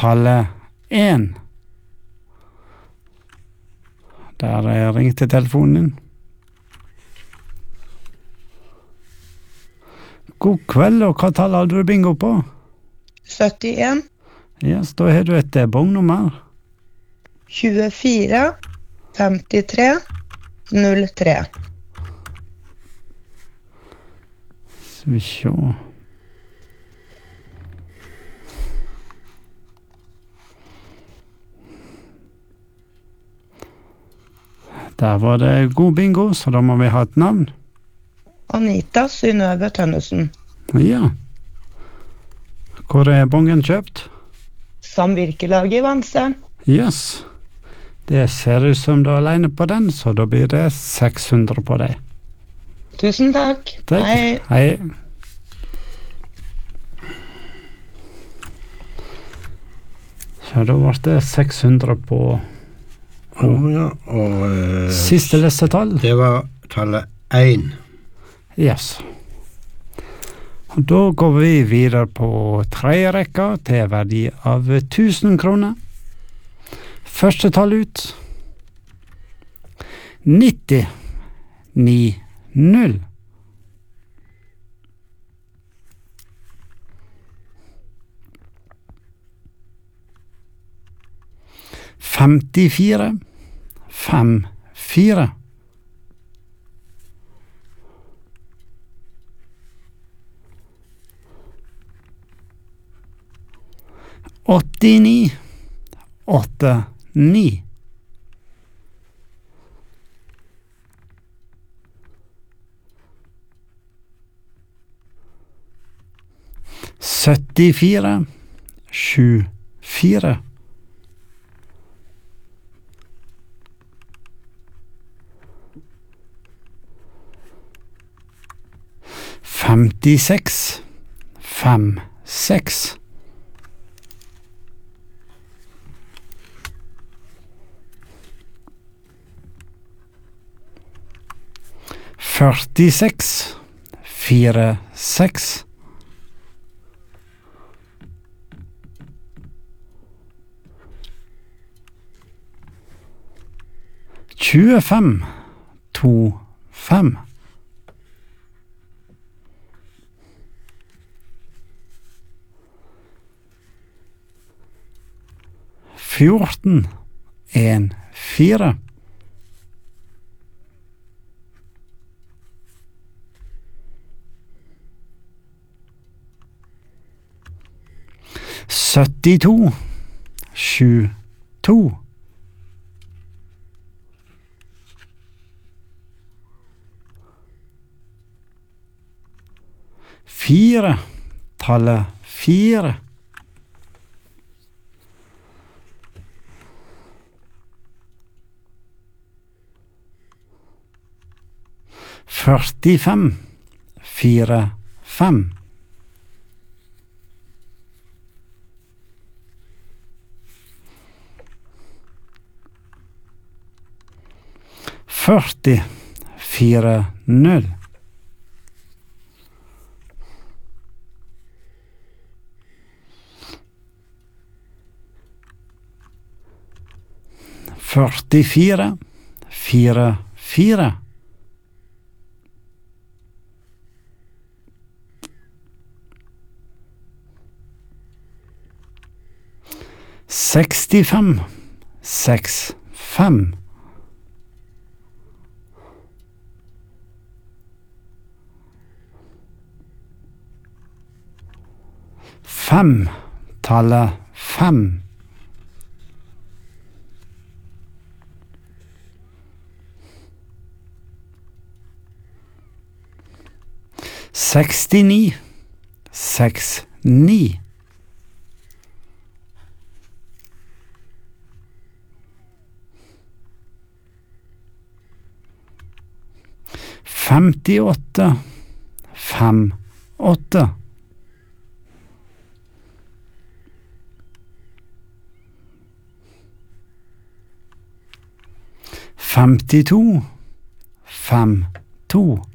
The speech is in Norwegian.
tallet 1. Der ringte telefonen din. God kveld, og hva tall hadde du bingo på? 71, Yes, da har du et bongnummer. 24, 53, 03. Skal vi se. Der var det god bingo, så da må vi ha et navn. Anita Synnøve Tønnesen. Ja. Hvor er bongen kjøpt? Samvirkelaget i Vanse. Yes. Det ser ut som du er alene på den, så da blir det 600 på deg. Tusen takk. Takk. Hei. Hei. Så da ble det 600 på Ja, og siste lesetall. det var tallet 1. Yes. Og da går vi videre på tredje rekka til verdi av 1000 kroner. Første tall ut. 90 90. Femtifire, 54. 89, 89. 74, 74. 56, 56. 46, 46. 25, 25. 14, 14. 72, 72. 4, tallet 4. 45, 45. 40, 40. 44, 44. 65, 65. 5, tallet 5. 69, 69. 58, 58. 52, 52.